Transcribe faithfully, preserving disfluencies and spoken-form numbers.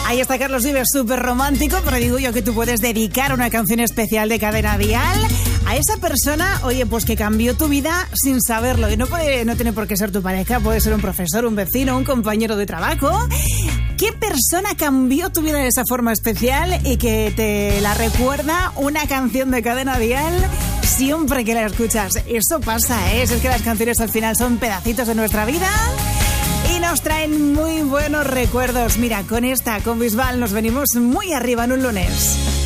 Ahí está Carlos Vives, súper romántico, pero digo yo que tú puedes dedicar una canción especial de Cadena Dial a esa persona, oye, pues que cambió tu vida sin saberlo. Y no puede, no tiene por qué ser tu pareja, puede ser un profesor, un vecino, un compañero de trabajo. ¿Qué persona cambió tu vida de esa forma especial y que te la recuerda una canción de Cadena Dial siempre que la escuchas? Eso pasa, ¿eh? Es que las canciones al final son pedacitos de nuestra vida y nos traen muy buenos recuerdos. Mira, con esta, con Bisbal, nos venimos muy arriba en un lunes.